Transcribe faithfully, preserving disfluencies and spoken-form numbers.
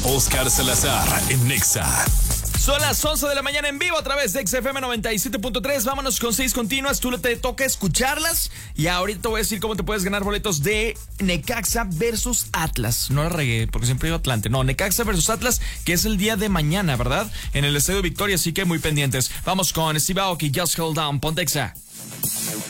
Oscar Salazar en Nexa. Son las once de la mañana en vivo a través de X F M noventa y siete punto tres. Vámonos con seis continuas. Tú te toca escucharlas. Y ahorita te voy a decir cómo te puedes ganar boletos de Necaxa versus Atlas. No la regué, porque siempre digo Atlante. No, Necaxa versus Atlas, que es el día de mañana, ¿verdad? En el Estadio Victoria, así que muy pendientes. Vamos con Steve Aoki, Just Hold On, Pontexa.